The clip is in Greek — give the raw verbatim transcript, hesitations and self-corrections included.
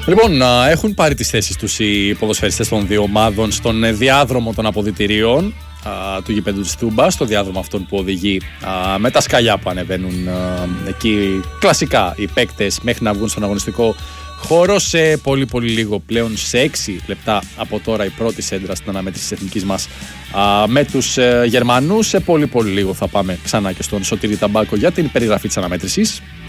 Λοιπόν, έχουν πάρει τις θέσεις τους οι ποδοσφαιριστές των δύο ομάδων στον διάδρομο των αποδυτηρίων του γηπέδου της Τούμπας, στο διάδρομο αυτόν που οδηγεί α, με τα σκαλιά που ανεβαίνουν α, εκεί κλασικά οι παίκτες μέχρι να βγουν στον αγωνιστικό χώρο. Σε πολύ πολύ λίγο, πλέον σε έξι λεπτά από τώρα, η πρώτη σέντρα στην αναμέτρηση της εθνικής μας α, με τους ε, Γερμανούς. Σε πολύ πολύ λίγο θα πάμε ξανά και στον Σωτήρη Ταμπάκο για την περιγραφή της αναμέτρησης.